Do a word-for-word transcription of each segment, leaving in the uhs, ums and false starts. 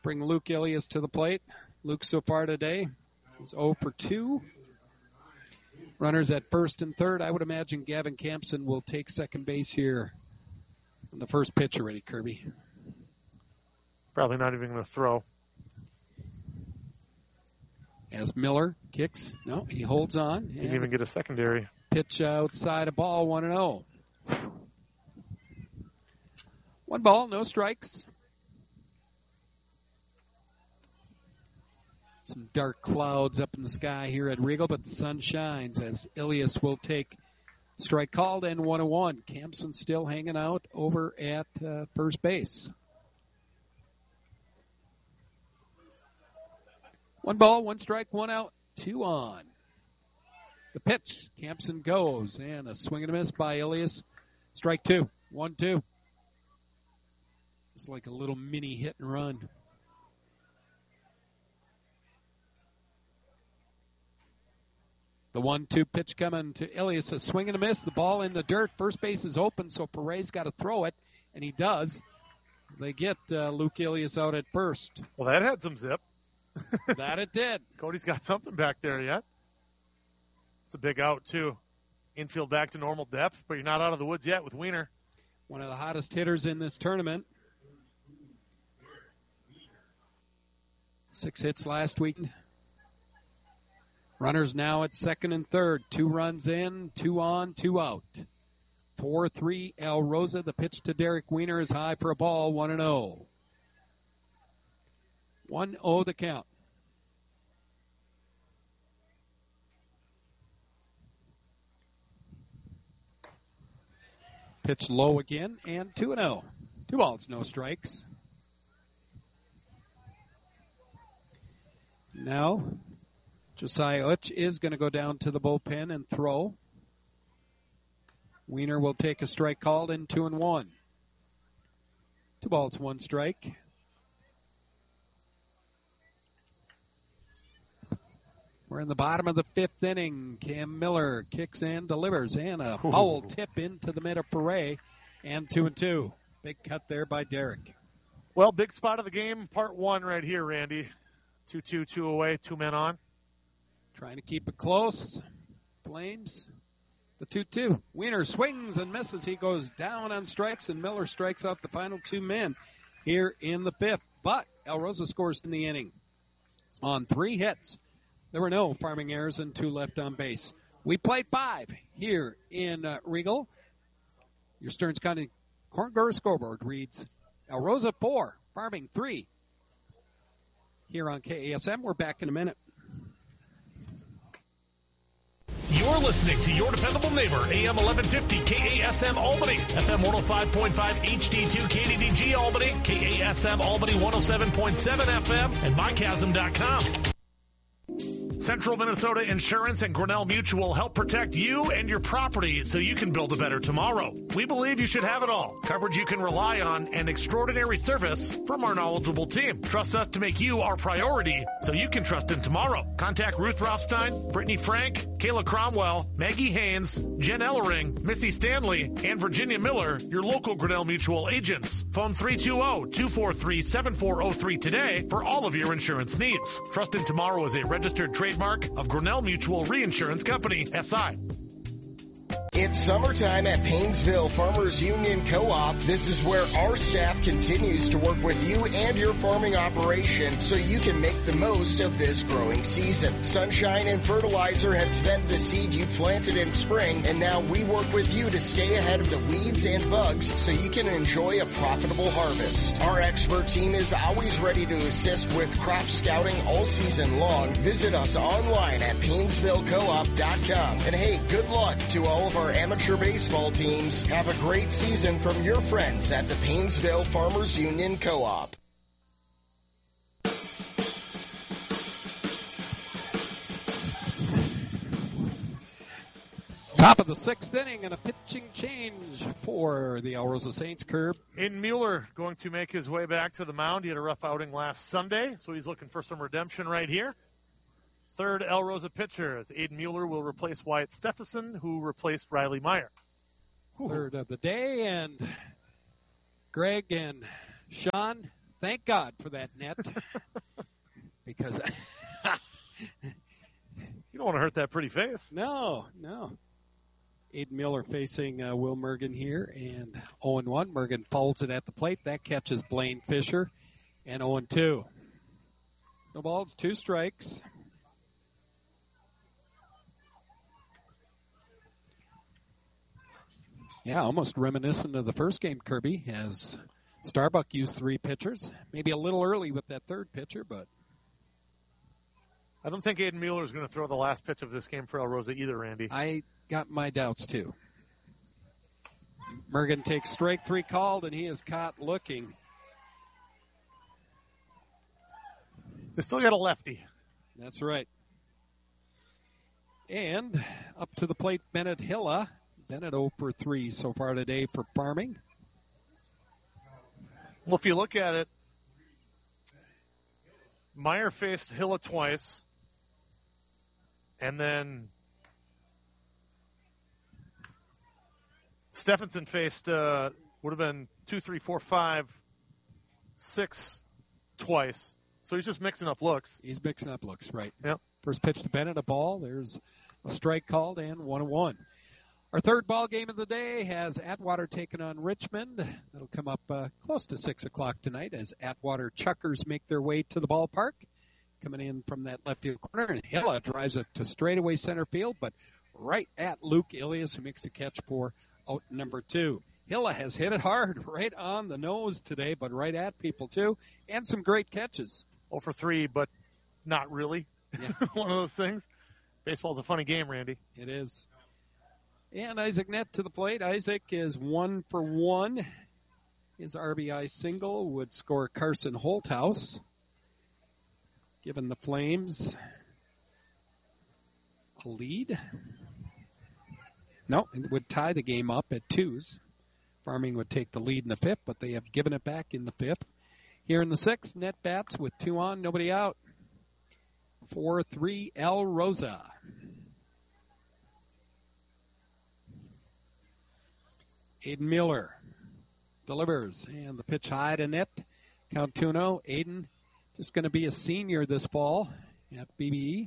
bring Luke Ilias to the plate. Luke so far today is zero for two. Runners at first and third. I would imagine Gavin Campson will take second base here on the first pitch already, Kirby. Probably not even going to throw. As Miller kicks. No, he holds on. Didn't even get a secondary. Pitch outside a ball, one and oh. One ball, no strikes. Some dark clouds up in the sky here at Regal, but the sun shines as Ilias will take strike called and one and one. Campson still hanging out over at uh, first base. One ball, one strike, one out, two on. The pitch, Campson goes, and a swing and a miss by Ilias. Strike two, one, two. It's like a little mini hit and run. The one two pitch coming to Ilias, a swing and a miss. The ball in the dirt. First base is open, so Perez got to throw it, and he does. They get uh, Luke Ilias out at first. Well, that had some zip. That it did. Cody's got something back there yet. It's a big out, too. Infield back to normal depth, but you're not out of the woods yet with Wiener. One of the hottest hitters in this tournament. Six hits last week. Runners now at second and third. Two runs in, two on, two out. four three El Rosa. The pitch to Derek Wiener is high for a ball, one and oh. one oh the count. Pitch low again, and two and oh. Two balls, no strikes. Now, Josiah Utch is going to go down to the bullpen and throw. Wiener will take a strike called in two and one. Two balls, one strike. We're in the bottom of the fifth inning. Cam Miller kicks and delivers, and a foul tip into the mid of Perez, and two and two. Big cut there by Derek. Well, big spot of the game, part one right here, Randy. two two, two away, two men on. Trying to keep it close. Flames. The two two. Wiener swings and misses. He goes down on strikes, and Miller strikes out the final two men here in the fifth. But El Rosa scores in the inning on three hits. There were no farming errors and two left on base. We played five here in uh, Regal. Your Stearns County Corn Grower scoreboard reads El Rosa four, Farming three. Here on K A S M, we're back in a minute. You're listening to your dependable neighbor, A M eleven fifty K A S M Albany, F M one oh five point five H D two K D D G Albany, K A S M Albany one oh seven point seven F M, and my chasm dot com. Central Minnesota Insurance and Grinnell Mutual help protect you and your property so you can build a better tomorrow. We believe you should have it all. Coverage you can rely on and extraordinary service from our knowledgeable team. Trust us to make you our priority so you can trust in tomorrow. Contact Ruth Rothstein, Brittany Frank, Kayla Cromwell, Maggie Haynes, Jen Ellering, Missy Stanley, and Virginia Miller, your local Grinnell Mutual agents. Phone three two zero, two four three, seven four zero three today for all of your insurance needs. Trust in Tomorrow is a registered trademark of Grinnell Mutual Reinsurance Company, S I. It's summertime at Painesville Farmers Union Co-op. This is where our staff continues to work with you and your farming operation so you can make the most of this growing season. Sunshine and Fertilizer has fed the seed you planted in spring, and now we work with you to stay ahead of the weeds and bugs so you can enjoy a profitable harvest. Our expert team is always ready to assist with crop scouting all season long. Visit us online at Painesville Co op dot com. And hey, good luck to all of our amateur baseball teams. Have a great season from your friends at the Painesville Farmers Union Co-op. Top of the sixth inning and a pitching change for the El Rosa Saints. Curb. Aiden Mueller going to make his way back to the mound. He had a rough outing last Sunday, so he's looking for some redemption right here. Third El Rosa pitcher as Aiden Mueller will replace Wyatt Steffenson, who replaced Riley Meyer. Third of the day, and Greg and Sean, thank God for that net. Because you don't want to hurt that pretty face. No, no. Aiden Miller facing uh, Will Mergen here, and oh and one. Mergen folds it at the plate. That catches Blaine Fisher, and oh and two. No balls, two strikes. Yeah, almost reminiscent of the first game, Kirby, as Starbuck used three pitchers. Maybe a little early with that third pitcher, but I don't think Aiden Mueller is going to throw the last pitch of this game for El Rosa either, Randy. I got my doubts, too. Mergen takes strike three called, and he is caught looking. They still got a lefty. That's right. And up to the plate, Bennett Hilla. Bennett oh for three so far today for Farming. Well, if you look at it, Meyer faced Hilla twice, and then Stephenson faced, uh, would have been two, three, four, five, six twice. So he's just mixing up looks. He's mixing up looks, right. Yep. First pitch to Bennett, a ball. There's a strike called, and one and one. Our third ball game of the day has Atwater taking on Richmond. That'll come up uh, close to six o'clock tonight as Atwater Chuckers make their way to the ballpark. Coming in from that left field corner, and Hilla drives it to straightaway center field, but right at Luke Ilias, who makes the catch for out number two. Hilla has hit it hard, right on the nose today, but right at people too, and some great catches. oh for three, but not really. Yeah. One of those things. Baseball's a funny game, Randy. It is. And Isaac Nett to the plate. Isaac is one for one. His R B I single would score Carson Holthouse, giving the Flames a lead. No, it would tie the game up at twos. Farming would take the lead in the fifth, but they have given it back in the fifth. Here in the sixth, Nett bats with two on, nobody out. four three El Rosa. Aiden Miller delivers, and the pitch high to Nett. Count two oh. Aiden just going to be a senior this fall at B B E.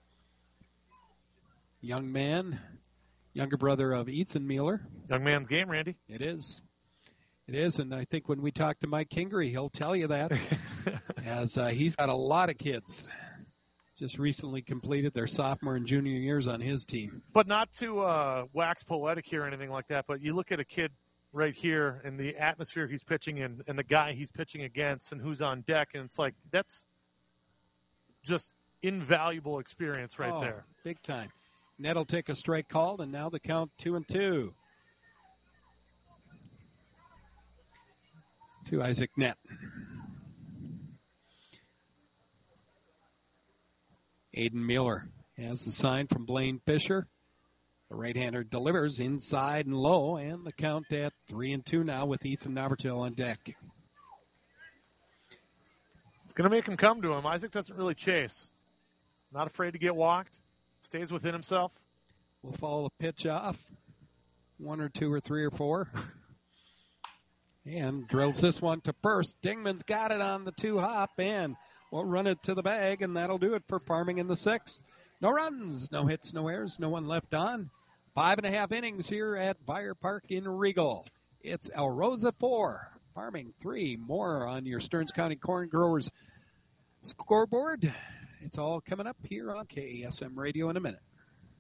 Young man, younger brother of Ethan Miller. Young man's game, Randy. It is. It is, and I think when we talk to Mike Kingery, he'll tell you that, as uh, he's got a lot of kids. Just recently completed their sophomore and junior years on his team. But not to uh, wax poetic here or anything like that, but you look at a kid right here and the atmosphere he's pitching in and the guy he's pitching against and who's on deck, and it's like that's just invaluable experience right oh, there. Big time. Nett will take a strike called, and now the count two and two. To Isaac Nett. Aiden Miller has the sign from Blaine Fisher. The right-hander delivers inside and low, and the count at three and two now with Ethan Novertil on deck. It's going to make him come to him. Isaac doesn't really chase. Not afraid to get walked. Stays within himself. We'll follow the pitch off. One or two or three or four. And drills this one to first. Dingman's got it on the two-hop, and we'll run it to the bag, and that'll do it for Farming in the sixth. No runs, no hits, no errors, no one left on. Five and a half innings here at Fire Park in Regal. It's El Rosa four, Farming three. More on your Stearns County Corn Growers scoreboard. It's all coming up here on K A S M Radio in a minute.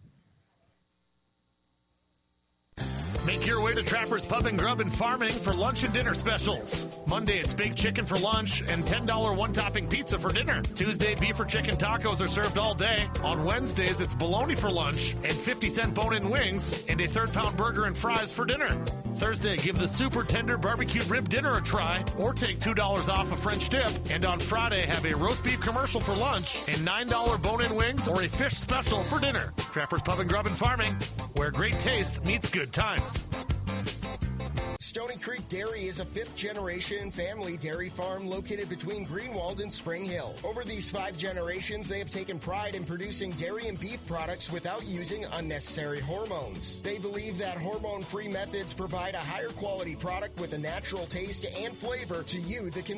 Make your way to Trapper's Pub and Grub and Farming for lunch and dinner specials. Monday, it's baked chicken for lunch and ten dollars one-topping pizza for dinner. Tuesday, beef or chicken tacos are served all day. On Wednesdays, it's bologna for lunch and fifty cent bone-in wings and a third-pound burger and fries for dinner. Thursday, give the super tender barbecue rib dinner a try or take two dollars off a French dip. And on Friday, have a roast beef commercial for lunch and nine dollars bone-in wings or a fish special for dinner. Trapper's Pub and Grub and Farming, where great taste meets good times. Stony Creek Dairy is a fifth-generation family dairy farm located between Greenwald and Spring Hill. Over these five generations, they have taken pride in producing dairy and beef products without using unnecessary hormones. They believe that hormone-free methods provide a higher quality product with a natural taste and flavor to you, the consumer.